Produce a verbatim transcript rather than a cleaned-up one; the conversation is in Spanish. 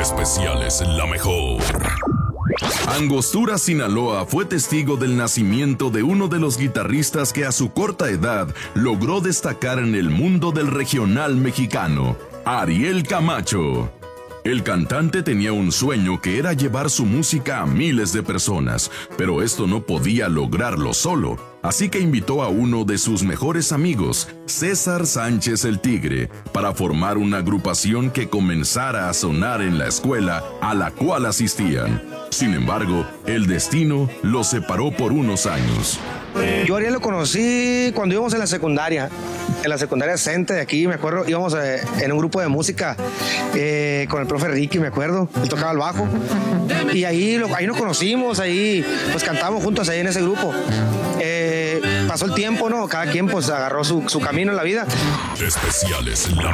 Especiales La Mejor. Angostura, Sinaloa, fue testigo del nacimiento de uno de los guitarristas que a su corta edad logró destacar en el mundo del regional mexicano, Ariel Camacho. El cantante tenía un sueño que era llevar su música a miles de personas, pero esto no podía lograrlo solo. Así que invitó a uno de sus mejores amigos, César Sánchez el Tigre, para formar una agrupación que comenzara a sonar en la escuela a la cual asistían. Sin embargo, el destino los separó por unos años. Yo a Ariel lo conocí cuando íbamos en la secundaria, en la secundaria decente de aquí, me acuerdo, íbamos eh, en un grupo de música eh, con el profe Ricky, me acuerdo, él tocaba el bajo, y ahí, lo, ahí nos conocimos, ahí pues cantábamos juntos ahí en ese grupo. Eh, pasó el tiempo, ¿no? Cada quien pues agarró su, su camino en la vida. Especiales La